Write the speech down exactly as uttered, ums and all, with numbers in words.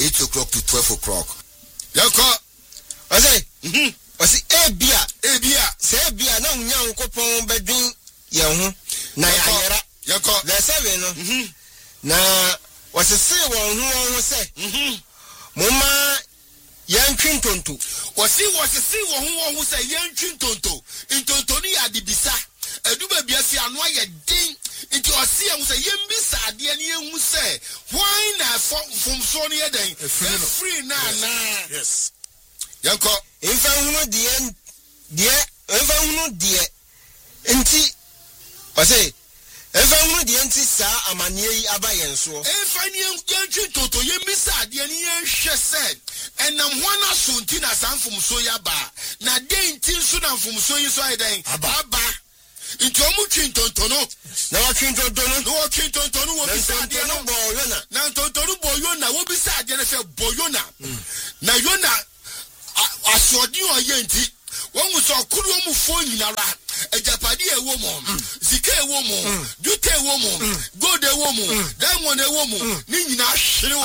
eight o'clock to twelve o'clock. Yanko. I say, mhm. I say, eh, bia, eh, bia, say, bia, no, young couple bedroom, young, na yara, Yanko, the seven, mhm. Na, was a say one who say, mhm. Mama, young Trintonto, was he was a see one who say, young Trintonto, in Tontoni at the Bisa, a duba biasi and why a ding into a sea and say, young Bisa, the young who say, why not from Sonia then? Free now, nah. Yes. Yanko. If I know the end, dear, if I know dear, enti, I say, if I know the anti sir, I'm a near Abayan so. If I knew young Toto, you miss that, the young she said, and I'm one of Suntina Sam from Soyaba. Now, they ain't soon from Soya Soy, Abba. Into a muchin Tontono. No, Chinton, no, Chinton Tono will be sad, no boyona. Now, Tontono boyona will be sad, Jennifer boyona. Now, you're not. I saw you a yenti. One was saw Kurumu phone in a rat, a Japadia woman, Zike woman, Dute woman, Go de woman, then one a woman, Nina Shrew.